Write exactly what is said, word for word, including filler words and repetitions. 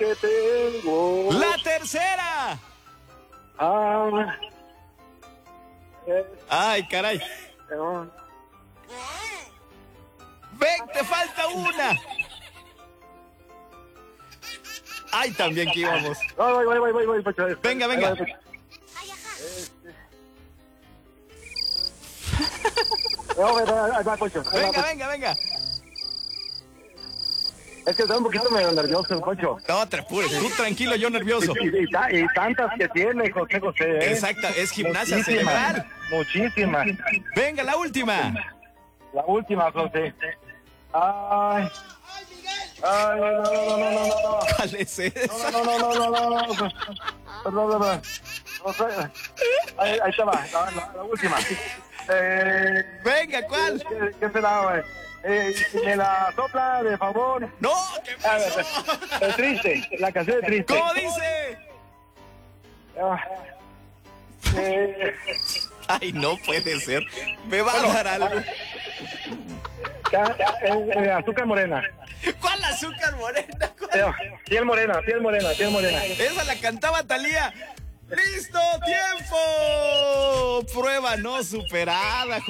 que tengo. La tercera. Ah, eh, Ay, caray. eh, Ven, te falta una. Ay, también que íbamos. Voy, voy, voy, voy, voy, Pacho. Venga, venga. Ahí va, Pacho. No, ahí va, ahí va, Pacho. Ahí va, Venga, Pacho. venga, venga. Es que estoy un poquito medio nervioso, Pacho. No te apures, tú tranquilo, yo nervioso. Y, y, y ta- y tantas que tiene José José, ¿eh? Exacta, es gimnasia Muchísimas, cerebral. Muchísimas. Venga, la última. La última, José. Ay. Ay, no, no, no, no, no, no. ¿Cuál es esa? No, no, no, no, no, no, no. Perdón, perdón. No sé. Ahí, ahí te va, la, la, la última. Eh, Venga, ¿cuál? ¿Qué, qué será, güey? Eh, si me la sopla, de favor. No, ¿qué A ver, pasó? es triste, la canción es triste. ¿Cómo dice? Ah, eh, Ay, no puede ser. Me va a dar algo. ca- eh, eh, azúcar morena. ¿Cuál azúcar morena? ¿Cuál? Eh, Piel morena, piel morena, piel morena. Esa la cantaba Talía. ¡Listo! ¡Tiempo! Prueba no superada.